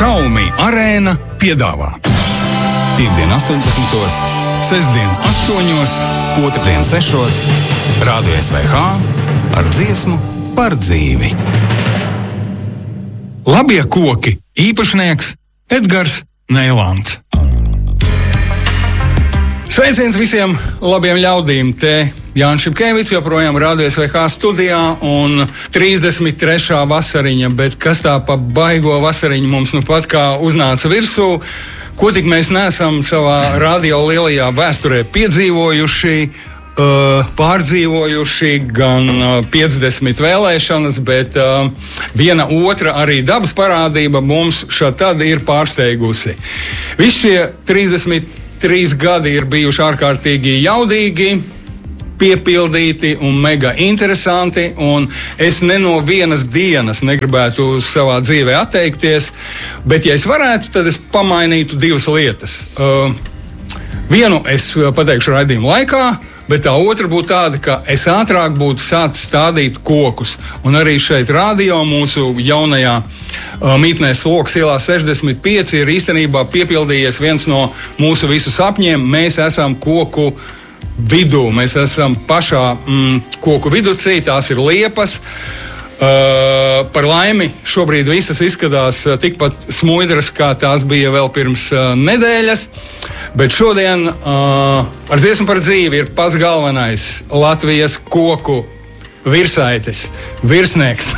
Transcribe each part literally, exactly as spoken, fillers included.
Šaumi Arēna piedāvā Piektdien astoņpadsmitos, sestdien astoņos, otrdien sešos, Rādio S V H ar dziesmu par dzīvi. Labie koki, īpašnieks Edgars Neilants. Sveiciens visiem labiem ļaudīm, te Jānis Šipkevics joprojām Rādio S V H studijā un trīsdesmit trešā vasariņa, bet kas tā pa baigo vasariņu mums nu pat kā uznāca virsū, ko tik mēs neesam savā radio lielajā vēsturē piedzīvojuši, pārdzīvojuši gan piecdesmit vēlēšanas, bet viena otra arī dabas parādība mums šā tad ir pārsteigusi. Visi šie trīsdesmit trīs gadi ir bijuši ārkārtīgi jaudīgi, piepildīti un mega interesanti, un es ne no vienas dienas negribētu savā dzīvē atteikties, bet ja es varētu, tad es pamainītu divas lietas. Uh, vienu es pateikšu raidījuma laikā, bet tā otra būtu tāda, ka es ātrāk būtu sācis stādīt kokus. Un arī šeit radio mūsu jaunajā uh, mītnē Slokas ielā sešdesmit pieci ir īstenībā piepildījies viens no mūsu visu sapņiem. Mēs esam koku vidū, mēs esam pašā mm, koku viducī, tās ir liepas. Uh, par laimi šobrīd visas izskatās uh, tikpat smuidras, kā tās bija vēl pirms uh, nedēļas, bet šodien uh, ar dziesmu par dzīvi ir pats galvenais Latvijas koku virsaitis, virsnieks,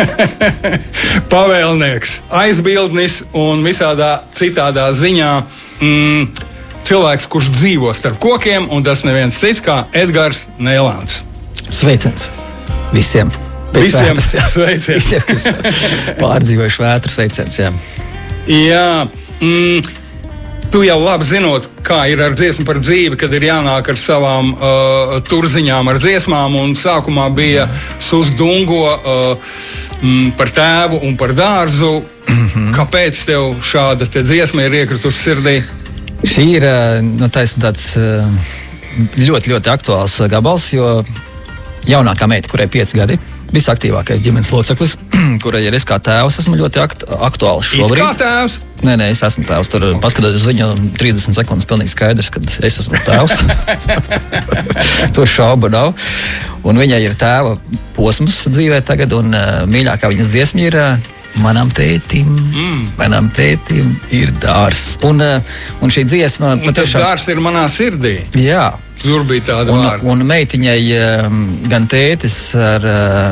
pavēlnieks, aizbildnis un visādā citādā ziņā mm, cilvēks, kurš dzīvo starp kokiem, un tas neviens cits kā Edgars Neilants. Sveiciens visiem! Pēc Visiem vētras, jā. sveiciens. Visiem, kas pārdzīvojuši vētru, sveiciens, jā. Jā, mm, tu jau labi zinot, kā ir ar dziesmu par dzīvi, kad ir jānāk ar savām uh, turziņām, ar dziesmām, un sākumā bija Susdungo uh, mm, par tēvu un par dārzu. Mm-hmm. Kāpēc tev šāda te dziesma ir iekritusi sirdī? Šī ir nu, tāds ļoti, ļoti aktuāls gabals, jo jaunākā meita, kurai pieci gadi, visaktīvākais ģimenes loceklis, kurai ir es kā tēvs, esmu ļoti akt, aktuāls šobrīd. It kā tēvs? Nē, nē, es esmu tēvs. Tur paskatoties uz viņu trīsdesmit sekundes pilnīgi skaidrs, kad es esmu tēvs. Tur šaubu nav. Un viņai ir tēva posms dzīvē tagad, un uh, mīļākā viņas dziesma ir uh, Manam tētim, mm. manam tētim ir dārs. Un, uh, un šī dziesma... Un tas tiešām... dārs ir manā sirdī. Jā. Tur bija tāda un, vārda. Un meitiņai gan tētis ar,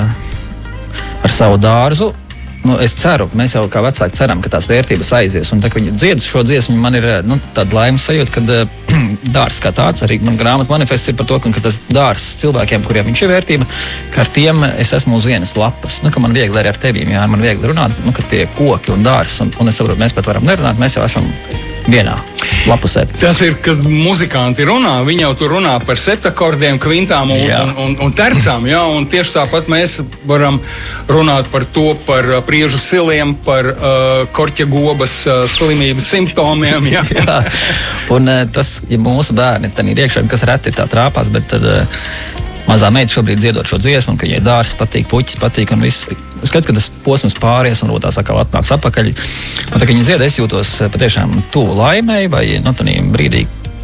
ar savu dārzu. Nu, es ceru, mēs jau kā vecāki ceram, ka tās vērtības aizies. Un tā, ka viņi dzied šo dziesmu, man ir nu, tāda laimes sajūta, ka dārs kā tāds, arī man grāmatu manifests ir par to, ka tas dārs cilvēkiem, kuriem viņš ir vērtība, ka ar tiem es esmu uz vienas lapas. Nu, ka man viegli arī ar tevīm, jā, man viegli runāt, nu, ka tie koki un dārs, un, un es saprotu, mēs pat varam nerunāt, mēs jau esam vienā lapusē. Tas ir, kad muzikanti runā, viņi jau tur runā par septakordiem, kvintām un, un, un, un tercām, jā, un tieši tāpat mēs varam runāt par to, par priežu siliem, par uh, korķa gobas uh, slimības simptomiem, jā. Jā. Un uh, tas, ja mūsu bērni tad ir iekšā, kas reti tā trāpās, bet tad uh, mazā meita šobrīd dziedot šo dziesmu, ka viņai dārs patīk, puķis patīk un viss. Skats, ka tas posms pāries un tās atkal atnāks apakaļ. Un tā, ka viņi dzied, es jūtos patiešām tuvu laimei vai no tādā brīdī.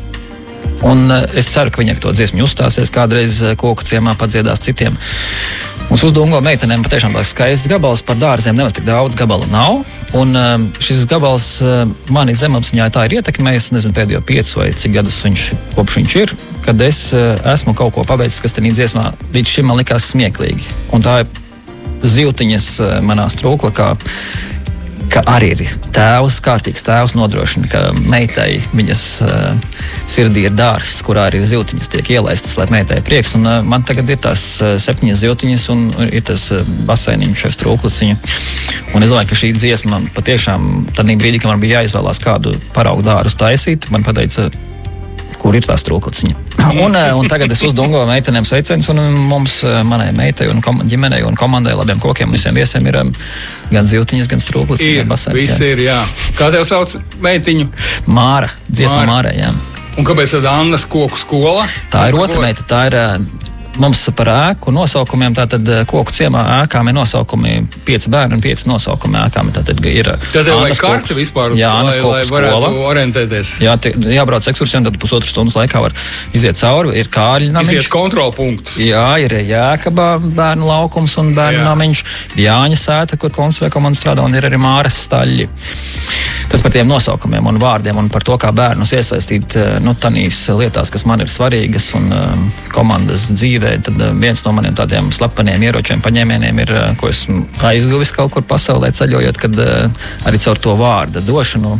Un es ceru, ka viņi ar to dziesmu uzstāsies kādreiz koku ciemā, padziedās citiem. Un Susdungo meitenēm patiešām tāds skaists gabals, par dārziem nemaz tik daudz gabalu nav. Un šis gabals mani zemapziņā tā ir ietekmējis, nezinu, pēdējo piecus vai cik gadus viņš, kopš viņš ir, kad es esmu kaut ko pabeidzis, kas tajā dziesmā līdz šim man likās smieklīgi. Un tā ir zivtiņas manā strūklakā, ka arī ir tēvs, kārtīgs tēvs nodrošina, ka meitai viņas uh, sirdī ir dārs, kurā arī zivtiņas tiek ielaistas, lai meitai prieks. Un uh, man tagad ir tās uh, septiņas zivtiņas un ir tas uh, baseiniņš ar strūklasiņu. Un es domāju, ka šī dziesma man patiešām, tādā brīdī, kad man bija jāizvēlās kādu paraugu dārus taisīt, man pateica, kur ir tā strūklasiņa. Un, un tagad es uzdungo meitenēm sveiciens, un mums, manai meitai un kom, ģimenei un komandai, labiem kokiem, visiem viesiem ir gan zivtiņas, gan strūklis, gan basēns. Viss ir, jā. Kā tev sauc meitiņu? Māra, dziesma Māra, jā. Un kāpēc tad Annas koku skola? Tā ir otra meita, tā ir mums par ēku nosaukumiem, tātad koku ciemā ēkām ir nosaukumi pieci bērni un pieci nosaukumi ēkām. Tātad ir Tad jau vajag karti vispār, jā, lai, lai varētu skola. orientēties. Jā, tie, jābrauc ekskursijām, tad pusotru stundas laikā var iziet cauri, ir Kārļa namiņš. Iziet kontrolpunktus. Jā, ir Jēkabā bērnu laukums un bērnu Jā. namiņš, Jāņa sēta, kur konstruē komanda strādā, un ir arī Māras staļļi. Tas par tiem nosaukumiem un vārdiem un par to, kā bērnus iesaistīt nu, tanīs lietās, kas man ir svarīgas un um, komandas dzīvē. Tad um, viens no maniem tādiem slepeniem ieročiem paņēmieniem ir, uh, ko esmu aizguvis kaut kur pasaulē ceļojot, kad uh, arī caur to vārda došanu.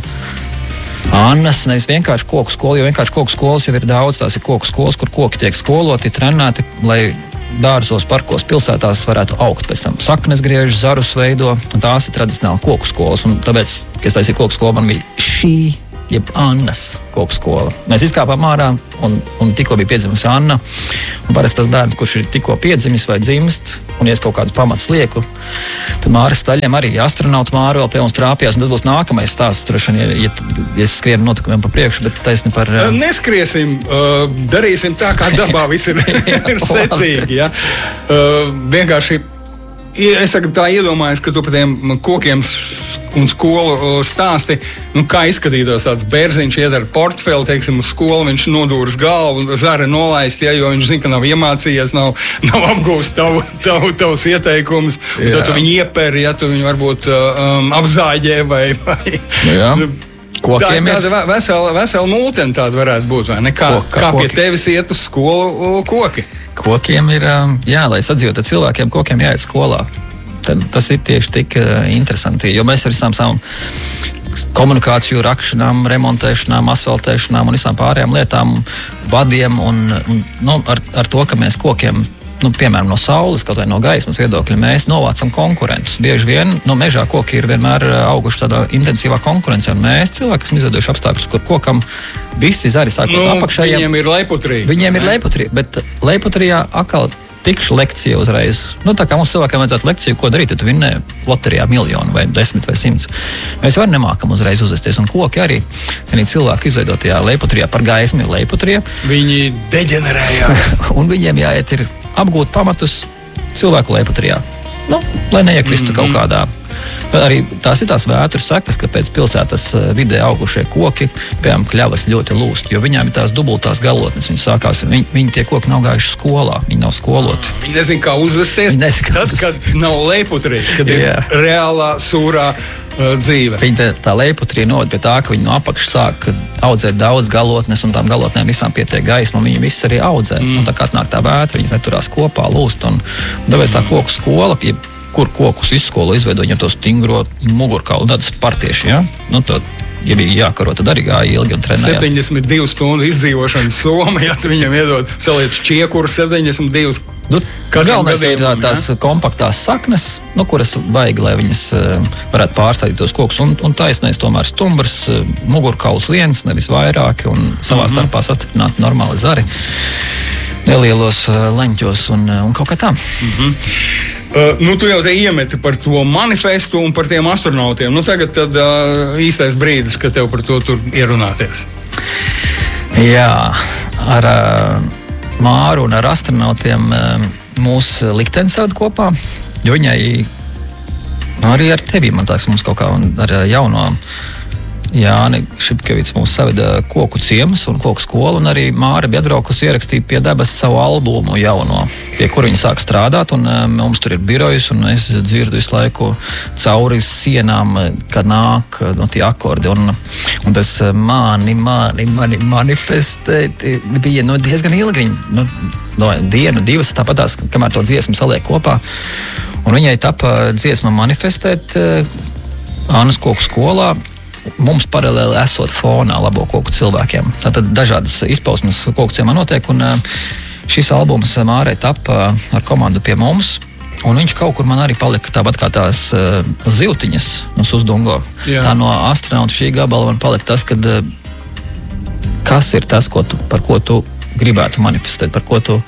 Annas, nevis vienkārši koku skola, jo vienkārši koku skolas jau ir daudz. Tās ir koku skolas, kur koki tiek skoloti, trenēti, lai dārzos, parkos, pilsētās varētu augt. Pēc tam saknes griež, zarus veido, un tās ir tradicionāli koku skolas. Un tāpēc, kad es taisīju koku skolu, man bija šī, jeb Annas koku skola. Mēs izkāpām ārā, un, un tikko bija piedzimusi Anna. Un parasti tas bērns, kurš ir tikko piedzimis vai dzimst, un ies kaut kādus pamatus lieku, tad Māras staļiem arī astronauta Māra vēl pie mums trāpījās, un tas būs nākamais stāsts, droši vien, ja, ja, ja es skrienu notikumiem pa priekšu, bet taisni par... Uh... Neskriesim, uh, darīsim tā, kā dabā viss ir, ir secīgi, ja? Uh, vienkārši es tā iedomājos, ka tu par tiem kokiem un skolu stāsti, nu, kā izskatītos tāds bērziņš iet ar portfeli, teiksim, uz skolu, viņš nodūras galvu, zara nolaist, ja, jo viņš zina, ka nav iemācījies, nav, nav apgūst tavu, tavu, tavus ieteikumus, un tad tu viņu ieper, ja tu viņu varbūt um, apzāģē vai... vai jā. Kokiem tā, tāda vesela, vesela multena tāda varētu būt, vai ne? Kā, Kok, kā pie tevis iet uz skolu koki? Kokiem ir, jā, lai sadzīvot ar cilvēkiem, kokiem jāiet skolā. Tad tas ir tieši tik interesanti, jo mēs ar visām savām komunikāciju, rakšanām, remontēšanām, asfaltēšanām un visām pārējām lietām, vadiem un, un nu, ar, ar to, ka mēs kokiem, nu, piemēram, no saules, kaut vai no gaismas viedokļa, mēs novācam konkurentus. Bieži vien no mežā koki ir vienmēr auguši tādā intensīvā konkurencē, un mēs cilvēki esam izveidojuši apstākļus, kur kokam visi zari sākot nu, apakšējiem. Viņiem ir leiputrija. Viņiem ir leiputrija, bet leiputrijā atkal tikšu lekcija uzreiz. Nu, tā kā mums cilvēkiem vajadzētu lekciju, ko darīt, tad tu vinnē loterijā miljonu vai desmit vai simts. Mēs var nemākam uzreiz uzvesties, un koki arī tenī cilvēku izveidotajā leiputrijā par gaismu ir leiputrija. Viņi deģenerējās. Un viņiem jāiet ir apgūt pamatus cilvēku leiputrijā. Nu, lai neiekristu mm-hmm. kaut kādā. Arī tās ir tās vētru sekas, ka pēc pilsētas vidē augušie koki, piemēram, kļavas ļoti lūst, jo viņām ir tās dubultās galotnes. Viņi sākās, viņi, viņi tie koki nav gājuši skolā, viņi nav skoloti. Viņi nezin, kā uzvesties. Nezin, kā tas, uzvesties. Kad nav leiputrija, kad ir reālā sūrā uh, dzīve. Viņi tā, tā leiputrija noved pie tā, ka viņi no apakšas sāk audzēt daudz galotnes, un tām galotnēm visām pietiek gaisma, un viņi viss arī audzē. Mm. Un tā kā atnāk tā vētra, viņas neturās kopā, lūst. Un, un tāpēc tā koku skola, ja, kur kokus izskolo izveido, viņam to stingro mugurkaulu, tādas partieši, ja? Nu, to, ja bija jākaro, tad arī gāja ilgi un trenējāt. septiņdesmit divu stundu izdzīvošanas soma, ja tu viņam iedod saliec čiekuru septiņdesmit divas. Nu, galvenais ir tā, tās ja? kompaktās saknes, nu, kuras vajag, lai viņas uh, varētu pārstādīt tos kokus, un, un taisnais tomēr stumbrs, uh, mugurkauls viens, nevis vairāki, un savā mm-hmm. starpā sastiprināti normāli zari, nelielos uh, leņķos un, uh, un kaut kā tā. Mm-hmm. Uh, nu, tu jau te iemeti par to manifestu un par tiem astronautiem. Nu, tagad tad uh, īstais brīdis, kad tev par to tur ierunāties. Jā, ar uh, Māru un ar astronautiem uh, mūs liktenis saved kopā, jo viņai arī ar tevi, man tās, mums kaut kā ar jauno Jāni Šipkevics mūs saveda koku ciemus un koku skolu, un arī Māra bija atbraukusi ierakstīt pie dabas savu albumu jauno, pie kura viņa sāk strādāt, un um, mums tur ir birojas, un es dzirdu visu laiku cauri sienām, kad nāk no tie akordi, un, un tas mani, mani, mani manifestēti bija nu, diezgan ilgi, nu, no dienu, divas, tāpatās, kamēr to dziesmu saliek kopā, un viņai tapa dziesma manifestēt uh, Annas koku skolā, mums paralēli esot fonā labo koku cilvēkiem. Tātad dažādas izpausmes koku ciemā notiek, un šis albums Mārai tapa ar komandu pie mums, un viņš kaut kur man arī palika tāpat kā tās uh, zivtiņas no Susdungo. Jā. Tā no astronauta šī gabala man palika tas, kad uh, kas ir tas, ko tu, par ko tu gribētu manifestēt, par ko tu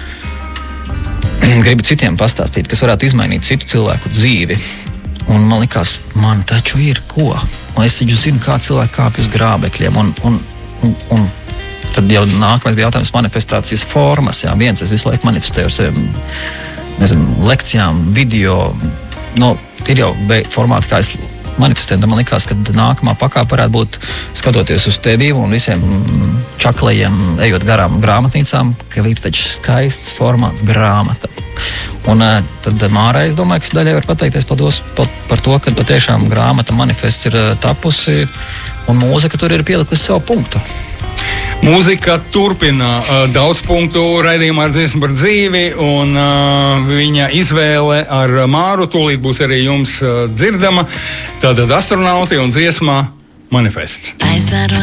gribi citiem pastāstīt, kas varētu izmainīt citu cilvēku dzīvi. Un man likās, man taču ir ko. Un es taču zinu, kā cilvēki kāpj uz grābekļiem. Un, un, un, un tad jau nākamais bija jautājums manifestācijas formas. Jā, viens es visu laiku manifestēju ar saviem, nezinu, lekcijām, video. Nu, ir jau formāti, kā es manifestēju. Man likās, ka nākamā pakāpe varētu būt skatoties uz tevi un visiem čaklajiem, ejot garām grāmatnīcām, ka ir taču skaists formāts grāmata. Un tad Mārai, es domāju, ka daļai var pateikties par, tos, par, par to, ka patiešām grāmata manifests ir tapusi un mūzika tur ir pielikusi savu punktu. Mūzika turpina uh, daudz punktu raidījumā ar dziesmu par dzīvi, un uh, viņa izvēle ar Māru tūlīt būs arī jums uh, dzirdama. Tātad astronauti un dziesmā Manifests. Aizveru